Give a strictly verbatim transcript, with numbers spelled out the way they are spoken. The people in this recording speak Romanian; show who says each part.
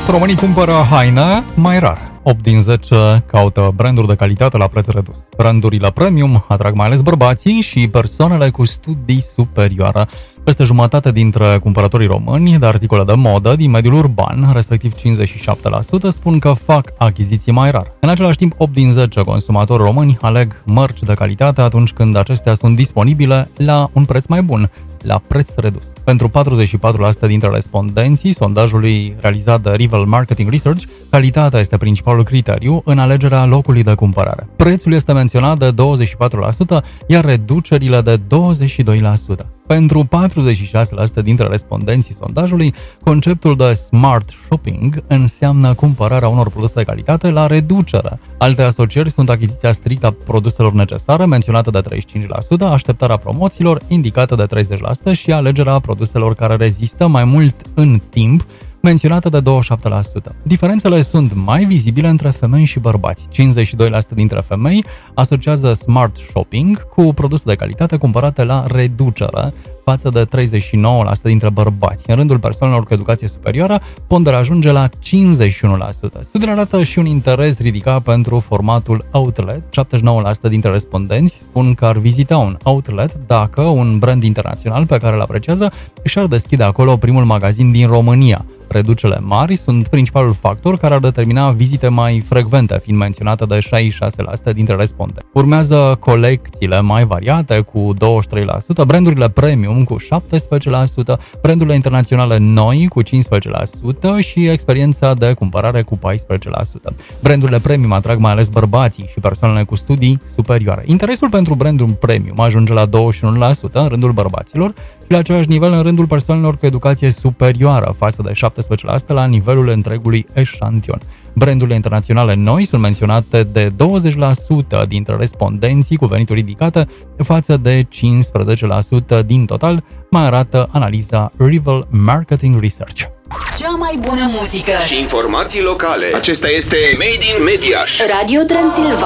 Speaker 1: Românii cumpără haine mai rar. opt din zece caută branduri de calitate la preț redus. Brandurile premium atrag mai ales bărbații și persoanele cu studii superioare. Peste jumătate dintre cumpărătorii români de articole de modă din mediul urban, respectiv cincizeci și șapte la sută, spun că fac achiziții mai rar. În același timp, opt din zece consumatori români aleg mărci de calitate atunci când acestea sunt disponibile la un preț mai bun, la preț redus. Pentru patruzeci și patru la sută dintre respondenții sondajului realizat de Rival Marketing Research, calitatea este principalul criteriu în alegerea locului de cumpărare. Prețul este menționat de douăzeci și patru la sută, iar reducerile de douăzeci și doi la sută. Pentru patruzeci și șase la sută dintre respondenții sondajului, conceptul de smart shopping înseamnă cumpărarea unor produse de calitate la reducere. Alte asocieri sunt achiziția strictă a produselor necesare, menționată de treizeci și cinci la sută, așteptarea promoțiilor, indicată de treizeci la sută și alegerea produselor care rezistă mai mult în timp, menționată de douăzeci și șapte la sută. Diferențele sunt mai vizibile între femei și bărbați. cincizeci și doi la sută dintre femei asociază smart shopping cu produse de calitate cumpărate la reducere, față de treizeci și nouă la sută dintre bărbați. În rândul persoanelor cu educație superioară, ponderea ajunge la cincizeci și unu la sută. Studiul arată și un interes ridicat pentru formatul outlet. șaptezeci și nouă la sută dintre respondenți spun că ar vizita un outlet dacă un brand internațional pe care îl apreciază și-ar deschide acolo primul magazin din România. Reducerile mari sunt principalul factor care ar determina vizite mai frecvente, fiind menționată de șaizeci și șase la sută dintre respondenți. Urmează colecțiile mai variate cu douăzeci și trei la sută, brandurile premium cu șaptesprezece la sută, brandurile internaționale noi cu cincisprezece la sută și experiența de cumpărare cu paisprezece la sută. Brandurile premium atrag mai ales bărbații și persoanele cu studii superioare. Interesul pentru brandul premium ajunge la douăzeci și unu la sută în rândul bărbaților și la același nivel în rândul persoanelor cu educație superioară, față de șaptesprezece la sută la nivelul întregului eșantion. Brandurile internaționale noi sunt menționate de douăzeci la sută dintre respondenții cu venituri ridicate, față de cincisprezece la sută din total, mai arată analiza Rival Marketing Research.
Speaker 2: Cea mai bună muzică
Speaker 3: și informații locale. Acesta este Made in Mediaș.
Speaker 2: Radio Transilvania.